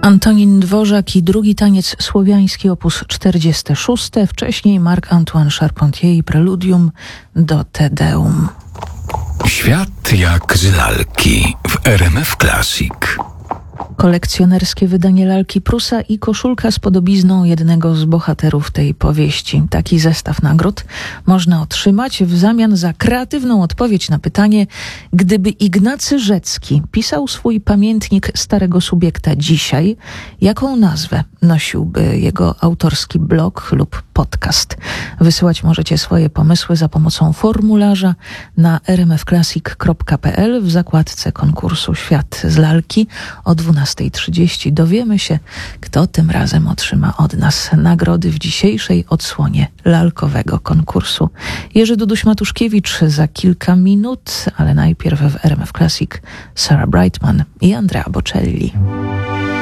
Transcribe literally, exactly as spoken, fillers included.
Antonin Dworzak i drugi taniec słowiański opus czterdziesty szósty, wcześniej Marc-Antoine Charpentier i preludium do Te Deum. Świat jak z lalki w R M F Classic. Kolekcjonerskie wydanie lalki Prusa i koszulka z podobizną jednego z bohaterów tej powieści. Taki zestaw nagród można otrzymać w zamian za kreatywną odpowiedź na pytanie: gdyby Ignacy Rzecki pisał swój pamiętnik starego subiekta dzisiaj, jaką nazwę nosiłby jego autorski blog lub podcast? Wysyłać możecie swoje pomysły za pomocą formularza na r m f classic kropka p l w zakładce konkursu Świat z lalki. O dwunastej trzydzieści dowiemy się, kto tym razem otrzyma od nas nagrody w dzisiejszej odsłonie lalkowego konkursu. Jerzy Duduś-Matuszkiewicz za kilka minut, ale najpierw w R M F Classic Sarah Brightman i Andrea Bocelli.